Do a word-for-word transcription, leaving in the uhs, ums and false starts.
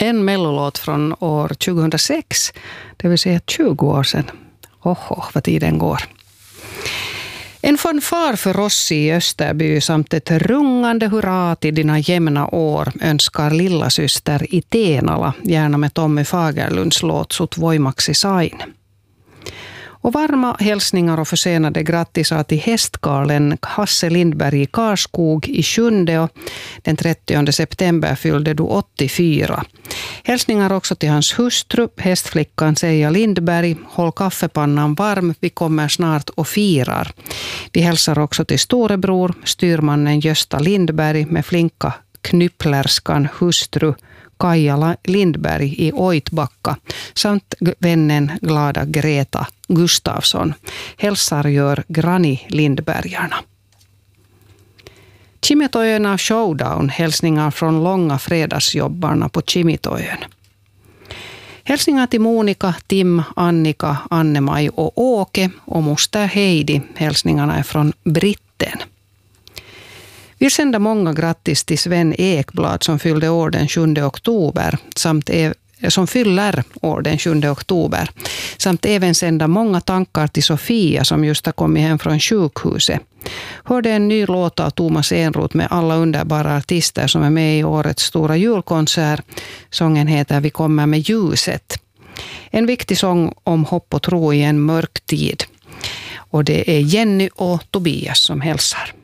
En mellolåt från år tjugohundrasex, det vill säga tjugo år sedan. Oho, vad tiden går. En fanfar för oss i Österby samt ett rungande hurra till dina jämna år önskar lilla syster i Tenala, gärna med Tommy Fagerlunds låt Sut voimaksi sain. Och varma hälsningar och försenade grattisar till hästkarlen Hasse Lindberg i Karskog i Sjunde. Den trettionde september fyllde du åttiofyra. Hälsningar också till hans hustru, hästflickan Seja Lindberg. Håll kaffepannan varm, vi kommer snart och firar. Vi hälsar också till storebror, styrmannen Gösta Lindberg med flinka knypplerskan hustru Kaija Lindberg i Oitbacka samt vännen glada Greta Gustafsson. Hälsar gör Granny Lindbergarna. Kimitoöna Showdown, hälsningar från långa fredagsjobbarna på Kimitoön. Hälsningar till Monika, Tim, Annika, Anne-Maj och Åke och moster Heidi. Hälsningarna är från Britten. Vi sänder många grattis till Sven Ekblad som fyllde år den sjunde oktober samt e- som fyller år den sjunde oktober samt även sända många tankar till Sofia som just har kommit hem från sjukhuset. Hörde en ny låt av Thomas Enroth med alla underbara artister som är med i årets stora julkonsert. Sången heter Vi kommer med ljuset. En viktig sång om hopp och tro i en mörk tid. Och det är Jenny och Tobias som hälsar.